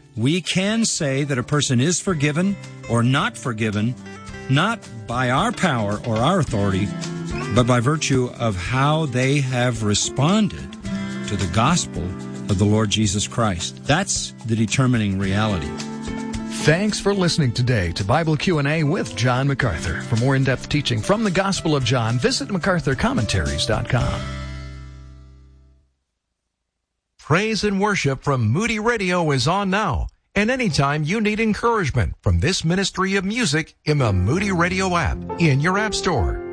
We can say that a person is forgiven or not forgiven, not by our power or our authority, but by virtue of how they have responded to the gospel of the Lord Jesus Christ. That's the determining reality. Thanks for listening today to Bible Q&A with John MacArthur. For more in-depth teaching from the Gospel of John, visit MacArthurCommentaries.com. Praise and worship from Moody Radio is on now. And anytime you need encouragement from this ministry of music in the Moody Radio app in your app store.